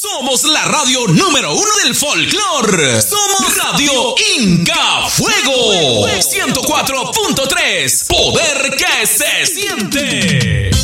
Somos la radio número 1 del folclore. Somos Radio Inca Fuego 104.3. Poder que se siente.